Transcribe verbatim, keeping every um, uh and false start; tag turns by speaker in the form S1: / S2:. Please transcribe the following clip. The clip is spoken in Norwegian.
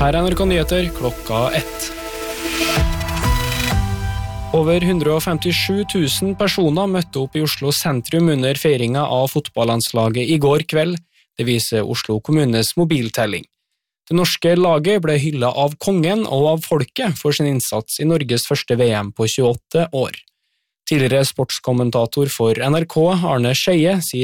S1: Her er N R K Nyheter klokka ett. Over hundre og femtisju tusen personer møtte opp i Oslo sentrum under feiringen av fotballandslaget i går kveld. Det viser Oslo kommunes mobiltelling. Det norske laget ble hyllet av kongen og av folket for sin innsats i Norges første V M på tjueåtte år. Tidligere sportskommentator for N R K, Arne Skeie, sier